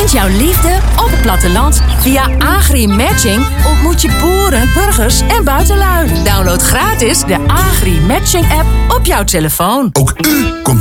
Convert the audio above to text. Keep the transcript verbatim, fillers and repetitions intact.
Vind jouw liefde op het platteland. Via AgriMatching ontmoet je boeren, burgers en buitenlui. Download gratis de AgriMatching app op jouw telefoon. Ook u komt